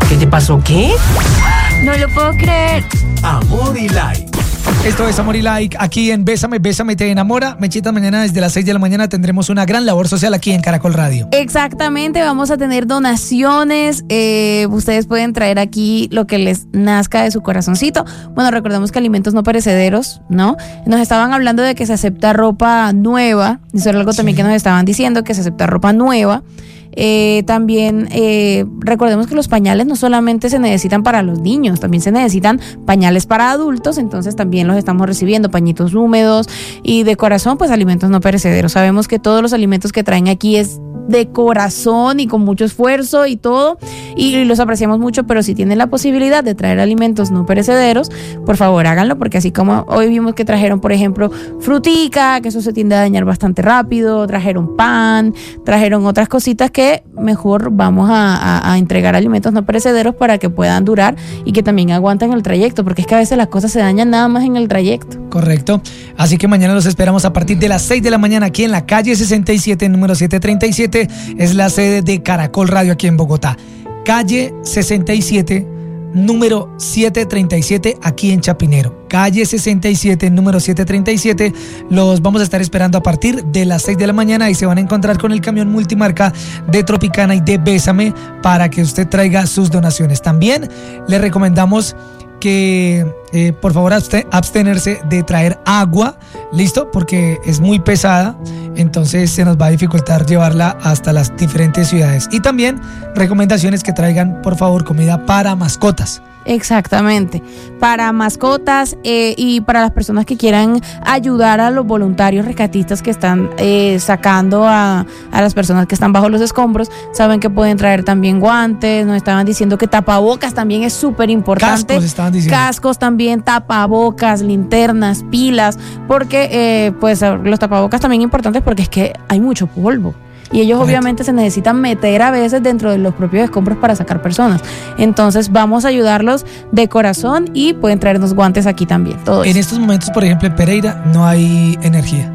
¿Qué te pasó? ¿Qué? No lo puedo creer. Amor y Like. Esto es Amor y Like, aquí en Bésame, Bésame te enamora. Mechita, mañana desde las 6 de la mañana tendremos una gran labor social aquí en Caracol Radio. Exactamente, vamos a tener donaciones. Ustedes pueden traer aquí lo que les nazca de su corazoncito. Bueno, recordemos que alimentos no perecederos, ¿no? Nos estaban hablando de que se acepta ropa nueva. Eso era algo también que nos estaban diciendo, que se acepta ropa nueva. También recordemos que los pañales no solamente se necesitan para los niños, también se necesitan pañales para adultos, entonces también los estamos recibiendo, pañitos húmedos y de corazón, pues alimentos no perecederos. Sabemos que todos los alimentos que traen aquí es de corazón y con mucho esfuerzo y todo, y los apreciamos mucho, pero si tienen la posibilidad de traer alimentos no perecederos, por favor háganlo, porque así como hoy vimos que trajeron, por ejemplo, frutica, que eso se tiende a dañar bastante rápido, trajeron pan, trajeron otras cositas que mejor vamos a entregar alimentos no perecederos para que puedan durar y que también aguanten el trayecto, porque es que a veces las cosas se dañan nada más en el trayecto. Correcto, así que mañana los esperamos a partir de las 6 de la mañana aquí en la calle 67, número 737. Es la sede de Caracol Radio aquí en Bogotá. Calle 67, número 737 aquí en Chapinero. Calle 67, número 737. Los vamos a estar esperando a partir de las 6 de la mañana y se van a encontrar con el camión multimarca de Tropicana y de Bésame para que usted traiga sus donaciones. También le recomendamos que por favor abstenerse de traer agua, ¿listo? Porque es muy pesada, entonces se nos va a dificultar llevarla hasta las diferentes ciudades. Y también recomendaciones que traigan, por favor, comida para mascotas. Exactamente, para mascotas y para las personas que quieran ayudar a los voluntarios rescatistas que están sacando a las personas que están bajo los escombros. Saben que pueden traer también guantes, nos estaban diciendo que tapabocas también es súper importante. Cascos estaban diciendo. Cascos también, tapabocas, linternas, pilas, porque pues los tapabocas también importantes porque es que hay mucho polvo. Y ellos obviamente se necesitan meter a veces dentro de los propios escombros para sacar personas. Entonces vamos a ayudarlos de corazón y pueden traernos guantes aquí también. Todo en estos momentos, por ejemplo, en Pereira no hay energía.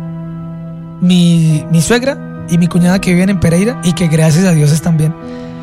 Mi suegra y mi cuñada que viven en Pereira y que gracias a Dios están bien.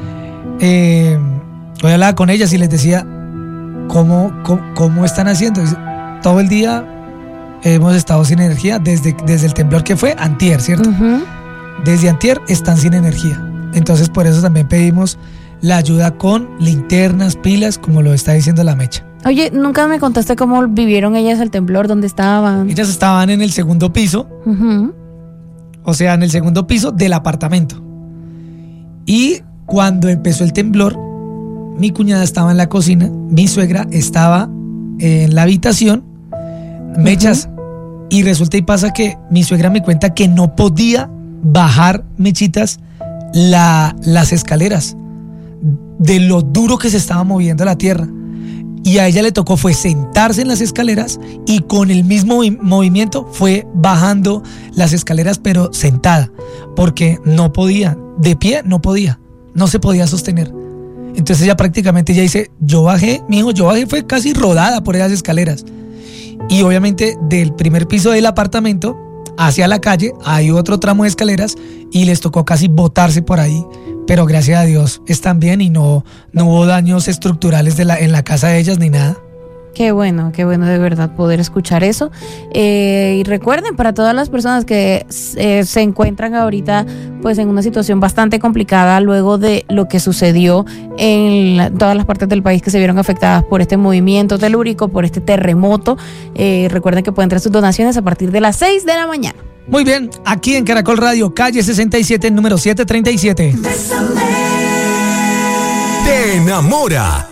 Hoy hablaba con ellas y les decía cómo están haciendo. Todo el día hemos estado sin energía desde el temblor que fue antier, ¿cierto? Uh-huh. Desde antier están sin energía. Entonces por eso también pedimos la ayuda con linternas, pilas, como lo está diciendo la Mecha. Oye, nunca me contaste cómo vivieron ellas el temblor, dónde estaban. Ellas estaban en el segundo piso, uh-huh. O sea, en el segundo piso del apartamento. Y cuando empezó el temblor, mi cuñada estaba en la cocina, mi suegra estaba en la habitación, Mechas, uh-huh. Y resulta y pasa que mi suegra me cuenta que no podía bajar, Mechitas, las escaleras de lo duro que se estaba moviendo la tierra, y a ella le tocó fue sentarse en las escaleras y con el mismo movimiento fue bajando las escaleras, pero sentada, porque no podía, de pie no podía, no se podía sostener. Entonces ella prácticamente dice, yo bajé fue casi rodada por esas escaleras, y obviamente del primer piso del apartamento hacia la calle hay otro tramo de escaleras y les tocó casi botarse por ahí, pero gracias a Dios están bien y no hubo daños estructurales en la casa de ellas ni nada. Qué bueno de verdad poder escuchar eso. Y recuerden, para todas las personas que se encuentran ahorita pues en una situación bastante complicada luego de lo que sucedió en todas las partes del país que se vieron afectadas por este movimiento telúrico, por este terremoto, recuerden que pueden traer sus donaciones a partir de las 6 de la mañana. Muy bien, aquí en Caracol Radio, calle 67, número 737. Te enamora.